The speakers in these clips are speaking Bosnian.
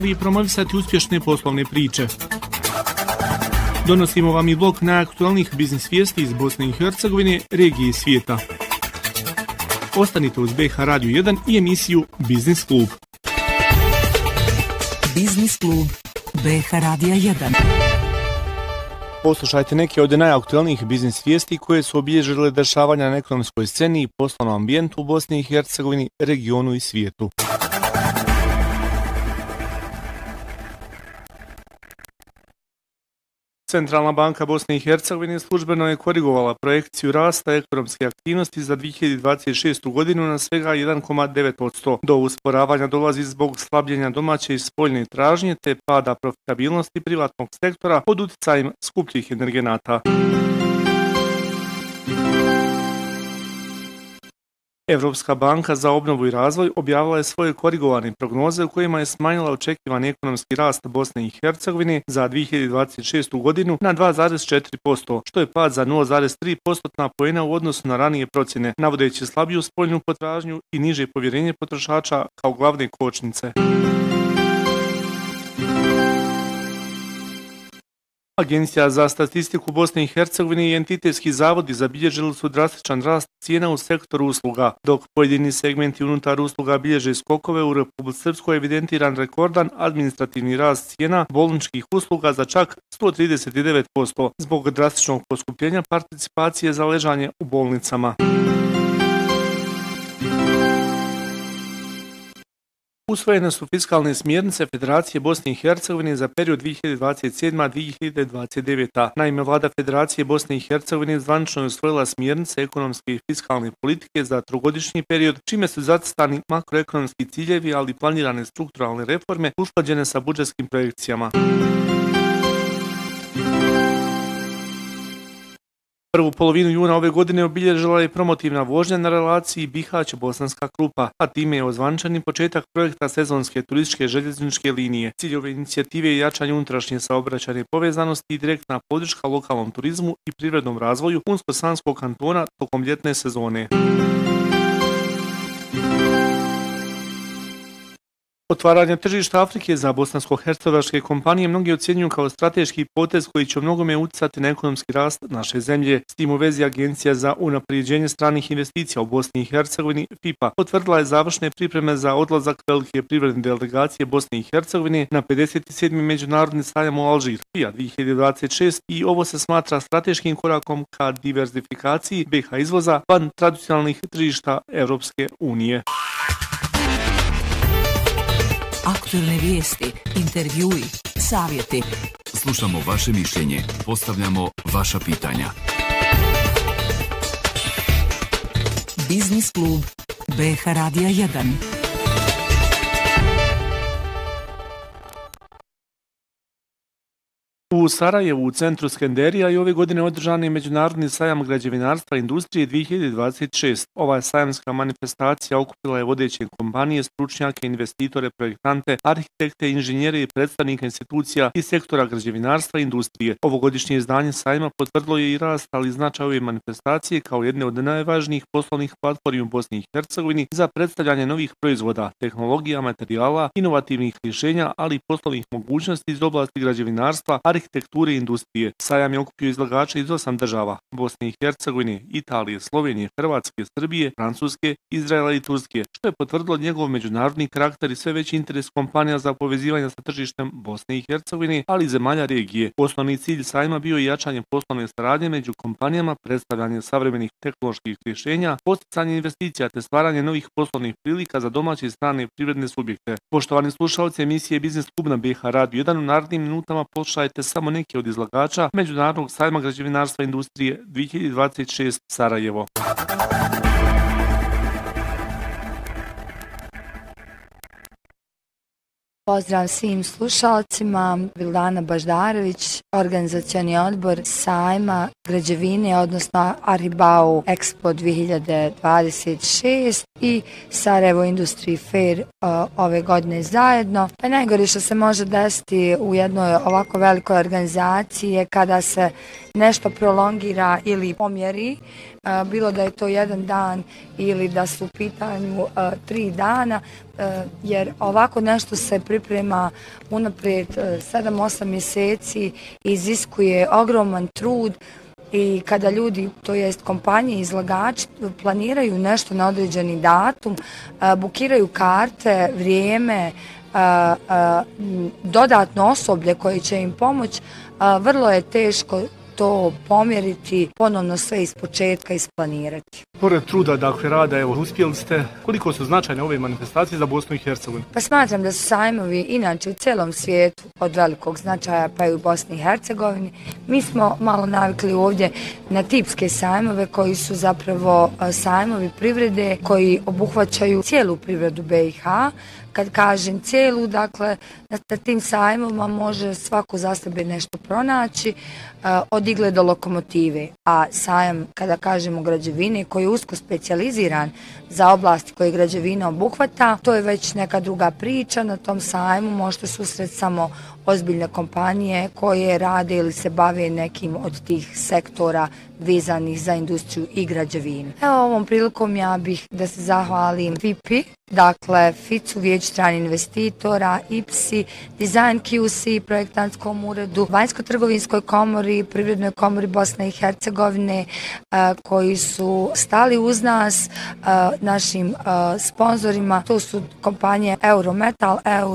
i promovisati uspješne poslovne priče. Donosimo vam i blok najaktualnijih biznis vijesti iz Bosne i Hercegovine, regije i svijeta. Ostanite uz BH Radio 1 i emisiju Biznis klub. Biznis klub BH Radio 1. Poslušajte neke od najaktualnijih biznis vijesti koje su obilježile dešavanja na ekonomskoj sceni i poslovnom ambijentu u Bosni i Hercegovini, regionu i svijetu. Centralna banka Bosne i Hercegovine službeno je korigovala projekciju rasta ekonomske aktivnosti za 2026. godinu na svega 1,9%. Do usporavanja dolazi zbog slabljenja domaće i spoljne tražnje te pada profitabilnosti privatnog sektora pod utjecajem skupljih energenata. Evropska banka za obnovu i razvoj objavila je svoje korigovane prognoze u kojima je smanjila očekivani ekonomski rast Bosne i Hercegovine za 2026. godinu na 2,4%, što je pad za 0,3% poena u odnosu na ranije procjene, navodeći slabiju spoljnu potražnju i niže povjerenje potrošača kao glavne kočnice. Agencija za statistiku Bosne i Hercegovine i entitetski zavodi zabilježili su drastičan rast cijena u sektoru usluga, dok pojedini segmenti unutar usluga bilježe skokove. U Republici Srpskoj evidentiran rekordan administrativni rast cijena bolničkih usluga za čak 139% zbog drastičnog poskupljenja participacije za ležanje u bolnicama. Usvojene su fiskalne smjernice Federacije Bosne i Hercegovine za period 2027-2029. Naime, vlada Federacije Bosne i Hercegovine zvanično je usvojila smjernice ekonomske i fiskalne politike za trogodišnji period, čime su zacrtani makroekonomski ciljevi, ali i planirane strukturalne reforme usklađene sa budžetskim projekcijama. Prvu polovinu juna ove godine obilježila je promotivna vožnja na relaciji Bihać-Bosanska Krupa, a time je ozvančani početak projekta sezonske turističke željezničke linije. Cilj ove inicijative je jačanje unutrašnje saobraćajne povezanosti i direktna podrška lokalnom turizmu i privrednom razvoju Unsko-Sanskog kantona tokom ljetne sezone. Otvaranje tržišta Afrike za bosansko-hercegovačke kompanije mnogi ocjenjuju kao strateški potez koji će u mnogome utjecati na ekonomski rast naše zemlje. S tim u vezi Agencija za unapređenje stranih investicija u Bosni i Hercegovini, FIPA, potvrdila je završne pripreme za odlazak velike privredne delegacije Bosne i Hercegovine na 57. međunarodni sajam u Alžir, FIA 2026, i ovo se smatra strateškim korakom ka diverzifikaciji BiH izvoza van tradicionalnih tržišta Europske unije. Aktualne vijesti, intervjui, savjeti. Slušamo vaše mišljenje, postavljamo vaša pitanja. Biznis klub BH Radio 1. U Sarajevu, u centru Skenderija, i ove godine održan je Međunarodni sajam građevinarstva i industrije 2026. Ova sajamska manifestacija okupila je vodeće kompanije, stručnjake, investitore, projektante, arhitekte, inženjere i predstavnike institucija iz sektora građevinarstva i industrije. Ovogodišnje izdanje sajma potvrdilo je i rast, ali i značaj ove manifestacije kao jedne od najvažnijih poslovnih platformi u Bosni i Hercegovini za predstavljanje novih proizvoda, tehnologija, materijala, inovativnih rješenja, ali i poslovnih mogućnosti iz oblasti građevinarstva, arhitekture i industrije. Sajam je okupio izlagača iz 8 država: Bosne i Hercegovine, Italije, Slovenije, Hrvatske, Srbije, Francuske, Izraela i Turske, što je potvrdilo njegov međunarodni karakter i sve veći interes kompanija za povezivanje sa tržištem Bosne i Hercegovine, ali i zemalja regije. Osnovni cilj sajma bio je jačanje poslovne saradnje među kompanijama, predstavljanje savremenih tehnoloških rješenja, podsticanje investicija te stvaranje novih poslovnih prilika za domaće i strane privredne subjekte. Poštovani slušalci emisije Biznis klub na BH Radio 1, u narednim minutama poslušajte samo neki od izlagača Međunarodnog sajma građevinarstva i industrije 2026 Sarajevo. Pozdrav svim slušalcima, Vildana Baždarević, organizacioni odbor sajma građevine, odnosno Aribau Expo 2026 i Sarajevo Industry Fair ove godine zajedno. Pa najgore što se može desiti u jednoj ovako velikoj organizaciji je kada se nešto prolongira ili pomjeri. bilo da je to jedan dan ili da su u pitanju 3 dana, jer ovako nešto se priprema unaprijed 7-8 mjeseci, iziskuje ogroman trud. I kada ljudi, to jest kompanije, izlagači, planiraju nešto na određeni datum, bukiraju karte, vrijeme, dodatno osoblje koje će im pomoći, vrlo je teško to pomjeriti, ponovno sve ispočetka isplanirati. Pored truda, dakle, rada, evo, uspjeli ste. Koliko su značajne ove manifestacije za Bosnu i Hercegovinu? Pa smatram da su sajmovi inače u cijelom svijetu od velikog značaja, pa i u Bosni i Hercegovini. Mi smo malo navikli ovdje na tipske sajmove koji su zapravo sajmovi privrede koji obuhvaćaju cijelu privredu BiH. Kad kažem cijelu, dakle, na tim sajmovima može svako za sebe nešto pronaći, od igle do lokomotive. A sajam, kada kažemo građevine, koji je usko specijaliziran za oblasti koje građevina obuhvata, to je već neka druga priča. Na tom sajmu možete susreti samo ozbiljne kompanije koje rade ili se bave nekim od tih sektora vezanih za industriju i građevinu. Evo, ovom prilikom ja bih da se zahvalim FIPI, dakle FIC-u, Vijeću stranih investitora, IPSI, Design QC, projektantskom uredu, Vanjsko-trgovinskoj komori, Privrednoj komori Bosne i Hercegovine, koji su stali uz nas, našim sponzorima. To su kompanije Eurometal,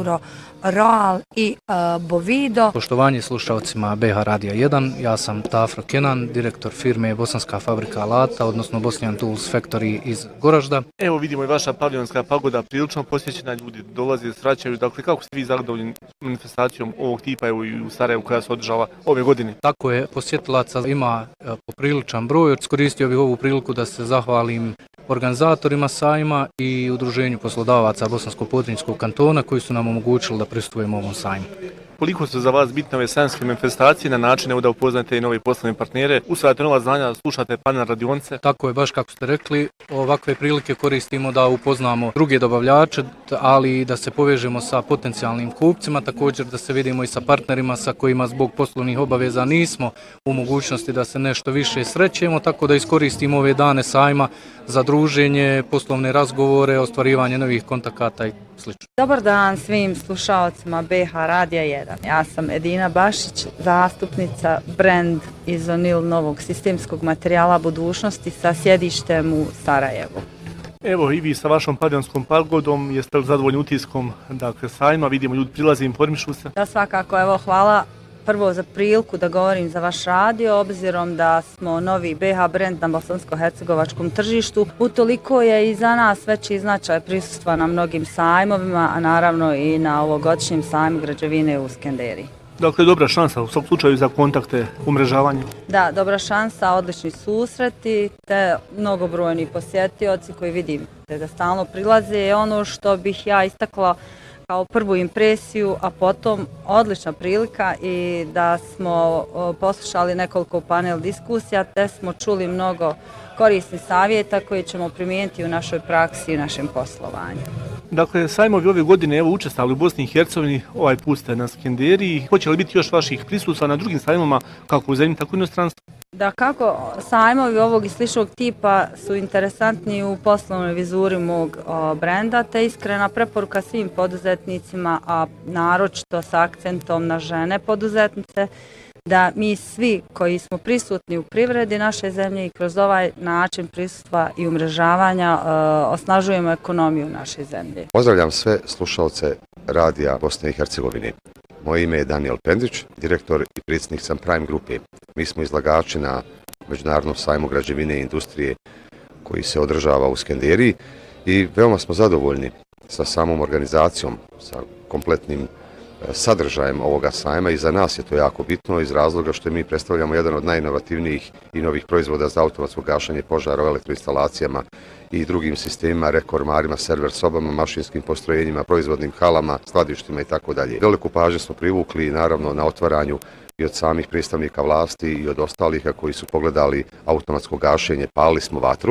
Roal i Bovido. Poštovanje slušalcima BH Radija 1, ja sam Tafro Kenan, direktor firme Bosanska fabrika alata, odnosno Bosnian Tools Factory iz Goražda. Evo vidimo i vaša paviljonska pagoda prilično posjećena, ljudi dolaze, sraćaju. Dakle, kako ste vi zadovoljni manifestacijom ovog tipa evo i u Sarajevu koja se održava ove godine? Tako je, posjetilaca ima popriličan broj. Iskoristio bih ovu priliku da se zahvalim organizatorima sajma i Udruženju poslodavaca Bosansko-Potrinjskog kantona koji su nam omogućili da prisustujemo ovom sajmu. Koliko su za vas bitne ove sajamske manifestacije na način da upoznate i nove poslovne partnere, usvajate nova znanja, slušate panel radionice? Tako je, baš kako ste rekli, ovakve prilike koristimo da upoznamo druge dobavljače, ali i da se povežemo sa potencijalnim kupcima, također da se vidimo i sa partnerima sa kojima zbog poslovnih obaveza nismo u mogućnosti da se nešto više srećemo, tako da iskoristimo ove dane sajma za druženje, poslovne razgovore, ostvarivanje novih kontakata i sl. Dobar dan svim slušalcima BH Radija 1. Ja sam Edina Bašić, zastupnica brand Izonil novog sistemskog materijala budućnosti sa sjedištem u Sarajevu. Evo i vi sa vašom paviljonskom pagodom, jeste li zadovoljni utiskom, dakle, sajma, vidimo ljudi prilaze, informišu se? Da, svakako, evo, hvala prvo za priliku da govorim za vaš radio, obzirom da smo novi BH brand na bosansko-hercegovačkom tržištu. Utoliko je i za nas veći značaj prisustva na mnogim sajmovima, a naravno i na ovogodišnjem sajmu građevine u Skenderiji. Dakle, dobra šansa u svom slučaju za kontakte, umrežavanje. Da, dobra šansa, odlični susreti, te mnogobrojni posjetioci koji vidim da stalno prilaze. Ono što bih ja istakla kao prvu impresiju, a potom odlična prilika i da smo poslušali nekoliko panel diskusija, te smo čuli mnogo korisnih savjeta koje ćemo primijeniti u našoj praksi i našem poslovanju. Dakle, sajmovi ove godine evo učestvovali u Bosni i Hercegovini, ovaj put ste na Skenderiji. Hoće li biti još vaših prisustva na drugim sajmovima, kako u zemlji, tako i u inostranstvu? Da, kako sajmovi ovog i sličnog tipa su interesantni u poslovnoj vizuri mog brenda, te iskrena preporuka svim poduzetnicima, a naročito sa akcentom na žene poduzetnice, da mi svi koji smo prisutni u privredi naše zemlje i kroz ovaj način prisustva i umrežavanja osnažujemo ekonomiju naše zemlje. Pozdravljam sve slušalce Radija Bosne i Hercegovine. Moje ime je Daniel Pendrić, direktor i predsjednik sam Prime Grupe. Mi smo izlagači na Međunarodnom sajmu građevine i industrije koji se održava u Skenderiji i veoma smo zadovoljni sa samom organizacijom, sa kompletnim sadržajem ovoga sajma i za nas je to jako bitno iz razloga što mi predstavljamo jedan od najinovativnijih i novih proizvoda za automatsko gašenje požara u elektroinstalacijama i drugim sistemima, rekormarima, server sobama, mašinskim postrojenjima, proizvodnim halama, skladištima i tako dalje. Veliku pažnju smo privukli naravno na otvaranju i od samih predstavnika vlasti i od ostalih koji su pogledali automatsko gašenje, palili smo vatru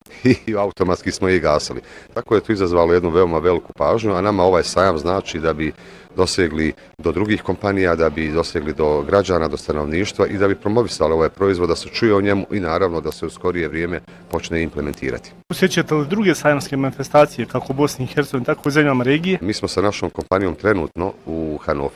i automatski smo je gasili. Tako je to izazvalo jednu veoma veliku pažnju, a nama ovaj sajam znači da bi dosegli do drugih kompanija, da bi dosegli do građana, do stanovništva i da bi promovisali ovaj proizvod, da se čuje o njemu i naravno da se u skorije vrijeme počne implementirati. Posjećate li druge sajamske manifestacije kako u Bosni i Hercegovini, tako i u zemljama regije? Mi smo sa našom kompanijom trenutno u Hannoveru